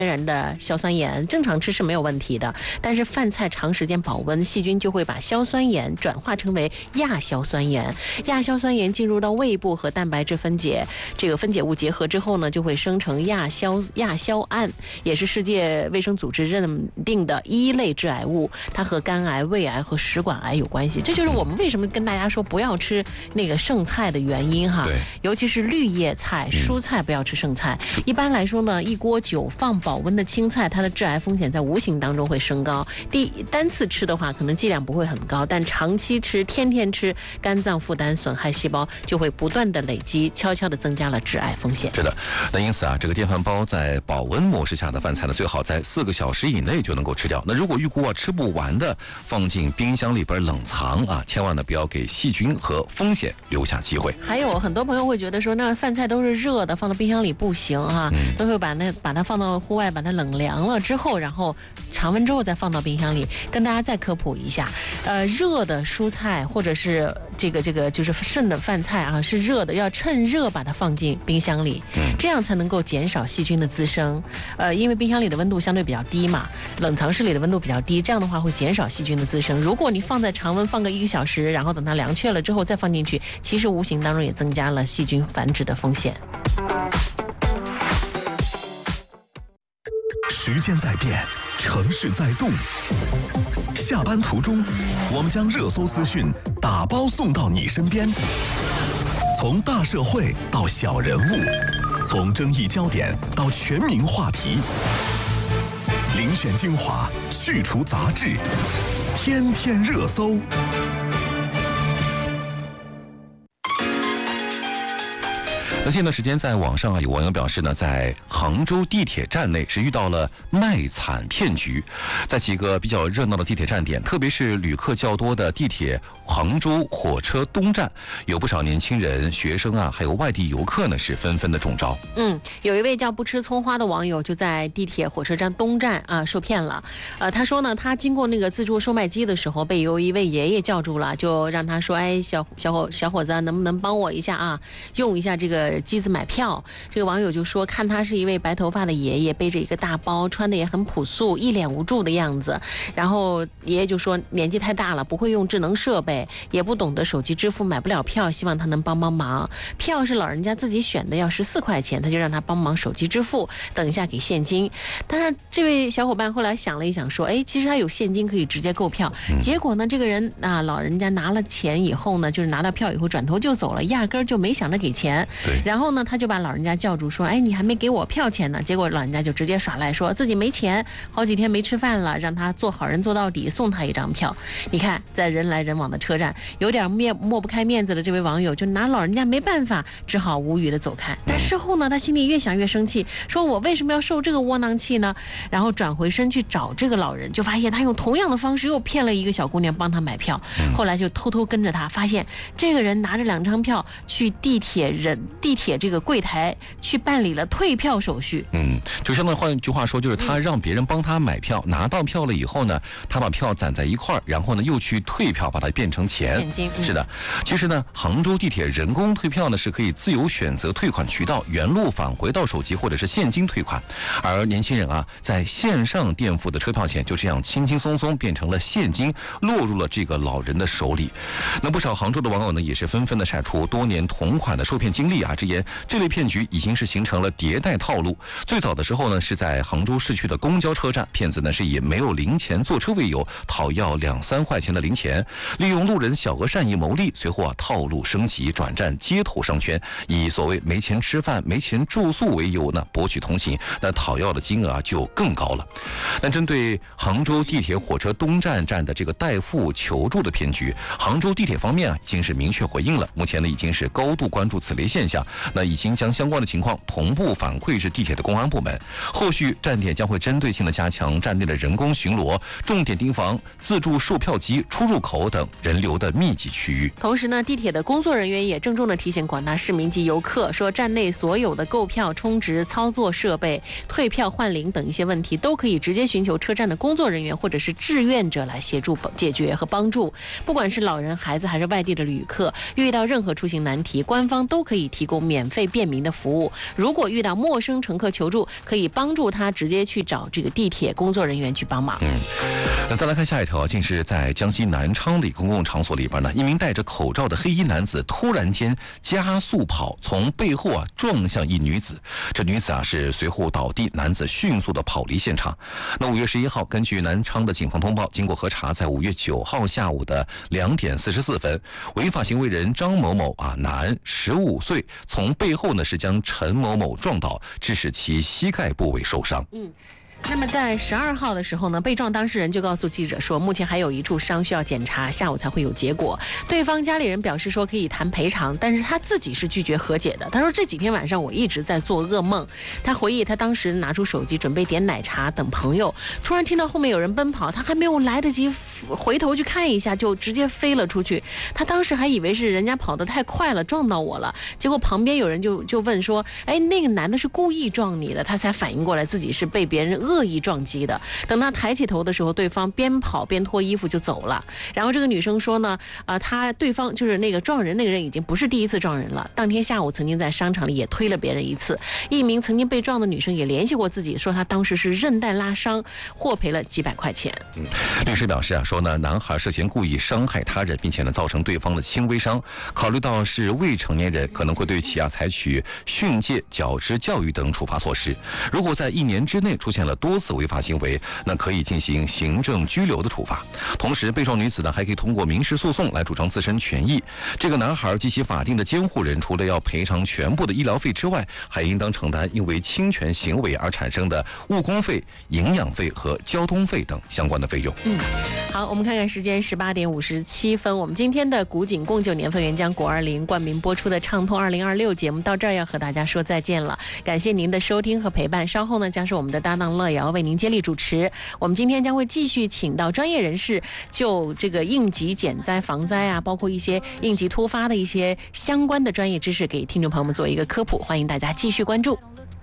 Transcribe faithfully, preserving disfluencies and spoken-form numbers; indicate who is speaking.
Speaker 1: 天然的硝酸盐，正常吃是没有问题的。但是饭菜长时间保温，细菌就会把硝酸盐转化成为亚硝酸盐。亚硝酸盐进入到胃部和蛋白质分解，这个分解物结合之后呢，就会生成亚硝亚硝胺，也是世界卫生组织认定的一类致癌物，它和肝癌、胃癌和食管癌有关系。这就是我们为什么跟大家说不要吃那个剩菜的原因哈。尤其是绿叶菜、蔬菜不要吃剩菜。嗯、一般来说呢，一锅久放保温的青菜，它的致癌风险在无形当中会升高。第单次吃的话，可能剂量不会很高，但长期吃、天天吃，肝脏负担、损害细胞就会不断的累积，悄悄的增加了致癌风险。
Speaker 2: 是的，那因此啊，这个电饭煲在保温模式下的饭菜呢，最好在四个小时以内就能够吃掉。那如果预估啊吃不完的，放进冰箱里边冷藏啊，千万呢不要给细菌和风险留下机会。
Speaker 1: 还有很多朋友会觉得说，那饭菜都是热的，放到冰箱里不行哈、啊，嗯、都会把那把它放到户外，把它冷凉了之后，然后常温之后再放到冰箱里。跟大家再科普一下，呃，热的蔬菜或者是这个这个就是剩的饭菜啊，是热的，要趁热把它放进冰箱里，嗯、这样才能够减少细菌的滋生。呃，因为冰箱里的温度相对比较低嘛，冷藏室里的温度比较低，这样的话会减少细菌的滋生。如果你放在常温放个一个小时，然后等它凉却了之后再放进去，其实无形当中也增加了细菌繁殖的风险。
Speaker 3: 时间在变，城市在动。下班途中，我们将热搜资讯打包送到你身边。从大社会到小人物，从争议焦点到全民话题，遴选精华，去除杂质，天天热搜。
Speaker 2: 那前段时间在网上啊，有网友表示呢，在杭州地铁站内是遇到了卖惨骗局。在几个比较热闹的地铁站点，特别是旅客较多的地铁杭州火车东站，有不少年轻人、学生啊，还有外地游客呢，是纷纷的中招。
Speaker 1: 嗯，有一位叫不吃葱花的网友就在地铁火车站东站啊受骗了。呃，他说呢，他经过那个自助售卖机的时候，被由一位爷爷叫住了，就让他说：“哎，小小伙小伙子，能不能帮我一下啊？用一下这个机子买票。”这个网友就说，看他是一位白头发的爷爷，背着一个大包，穿的也很朴素，一脸无助的样子。然后爷爷就说年纪太大了，不会用智能设备，也不懂得手机支付，买不了票，希望他能帮帮忙。票是老人家自己选的，要十四块钱，他就让他帮忙手机支付，等一下给现金。但是这位小伙伴后来想了一想，说，哎，其实他有现金可以直接购票。结果呢，这个人啊，老人家拿了钱以后呢，就是拿到票以后转头就走了，压根儿就没想着给钱。然后呢，他就把老人家叫住，说：“哎，你还没给我票钱呢。”结果老人家就直接耍赖，说自己没钱，好几天没吃饭了，让他做好人做到底，送他一张票。你看，在人来人往的车站，有点面抹不开面子的这位网友，就拿老人家没办法，只好无语的走开。但事后呢，他心里越想越生气，说我为什么要受这个窝囊气呢？然后转回身去找这个老人，就发现他用同样的方式又骗了一个小姑娘帮他买票。后来就偷偷跟着他，发现这个人拿着两张票去地铁人地铁这个柜台去办理了退票手续。
Speaker 2: 嗯，就相当于换句话说，就是他让别人帮他买票，拿到票了以后呢，他把票攒在一块儿，然后呢又去退票，把它变成钱。
Speaker 1: 现金。
Speaker 2: 是的，其实呢，杭州地铁人工退票呢是可以自由选择退款渠道，原路返回到手机或者是现金退款。而年轻人啊，在线上垫付的车票钱就这样轻轻松松变成了现金，落入了这个老人的手里。那不少杭州的网友呢，也是纷纷的晒出多年同款的受骗经历啊，直言这类骗局已经是形成了迭代套路。最早的时候呢，是在杭州市区的公交车站，骗子呢是以没有零钱坐车为由，讨要两三块钱的零钱，利用路人小额善意牟利。随后啊，套路升级，转战街头商圈，以所谓没钱吃饭、没钱住宿为由呢，博取同情，那讨要的金额啊就更高了。那针对杭州地铁火车东站站的这个代付求助的骗局，杭州地铁方面啊已经是明确回应了，目前呢已经是高度关注此类现象，那已经将相关的情况同步反馈至地铁的公安部门。后续站点将会针对性的加强站内的人工巡逻，重点盯防自助售票机、出入口等人流的密集区域。
Speaker 1: 同时呢，地铁的工作人员也郑重地提醒广大市民及游客说，站内所有的购票、充值、操作设备、退票、换零等一些问题，都可以直接寻求车站的工作人员或者是志愿者来协助解决和帮助。不管是老人、孩子还是外地的旅客，遇到任何出行难题，官方都可以提供免费便民的服务。如果遇到陌生乘客求助，可以帮助他直接去找这个地铁工作人员去帮忙。
Speaker 2: 嗯，那再来看下一条，近日在江西南昌的一个公共场所里边呢，一名戴着口罩的黑衣男子突然间加速跑，从背后啊撞向一女子。这女子啊是随后倒地，男子迅速的跑离现场。那五月十一号，根据南昌的警方通报，经过核查，在五月九号下午的两点四十四分，违法行为人张某某啊，男，十五岁，从背后呢是将陈某某撞倒，致使其膝盖部位受伤。
Speaker 1: 嗯。那么在十二号的时候呢，被撞当事人就告诉记者说，目前还有一处伤需要检查，下午才会有结果。对方家里人表示说可以谈赔偿，但是他自己是拒绝和解的。他说这几天晚上我一直在做噩梦。他回忆他当时拿出手机准备点奶茶等朋友，突然听到后面有人奔跑，他还没有来得及回头去看一下，就直接飞了出去。他当时还以为是人家跑得太快了撞到我了，结果旁边有人就就问说，哎，那个男的是故意撞你的，他才反应过来自己是被别人恶意撞击的。等他抬起头的时候，对方边跑边脱衣服就走了。然后这个女生说呢，啊、呃，他对方就是那个撞人那个人已经不是第一次撞人了，当天下午曾经在商场里也推了别人一次。一名曾经被撞的女生也联系过自己，说她当时是韧带拉伤，获赔了几百块钱。
Speaker 2: 嗯，律师表示啊，说呢，男孩涉嫌故意伤害他人，并且呢造成对方的轻微伤，考虑到是未成年人，可能会对其啊采取训诫、矫治教育等处罚措施。如果在一年之内出现了多次违法行为，那可以进行行政拘留的处罚。同时，被撞女子呢还可以通过民事诉讼来主张自身权益。这个男孩及其法定的监护人，除了要赔偿全部的医疗费之外，还应当承担因为侵权行为而产生的误工费、营养费和交通费等相关的费用。
Speaker 1: 嗯，好，我们看看时间十八点五十七分，我们今天的古井贡酒年份原浆果二零冠名播出的畅通二零二六节目到这儿要和大家说再见了，感谢您的收听和陪伴。稍后呢将是我们的搭档乐瑶为您接力主持。我们今天将会继续请到专业人士，就这个应急减灾防灾啊，包括一些应急突发的一些相关的专业知识，给听众朋友们做一个科普，欢迎大家继续关注。